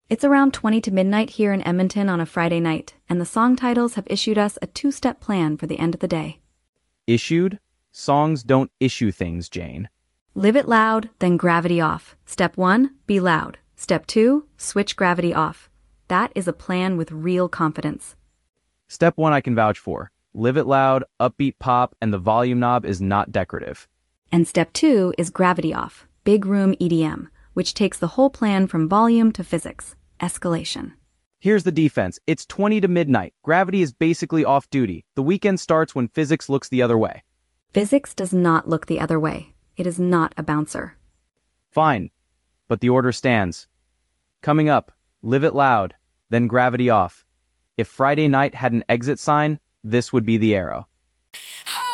It's around 20 to midnight here in Edmonton on a Friday night, and the song titles have issued us a two-step plan for the end of the day. Issued? Songs don't issue things, Jane. Live it loud, then gravity off. Step 1, be loud. Step 2, switch gravity off. That is a plan with real confidence. Step 1 I can vouch for. Live it loud, upbeat pop, and the volume knob is not decorative. And step 2 is gravity off, big room EDM, which takes the whole plan from volume to physics. Escalation. Here's the defense. It's 20 to midnight. Gravity is basically off duty. The weekend starts when physics looks the other way. Physics does not look the other way. It is not a bouncer. Fine, but the order stands. Coming up, live it loud, then gravity off. If Friday night had an exit sign, this would be the arrow.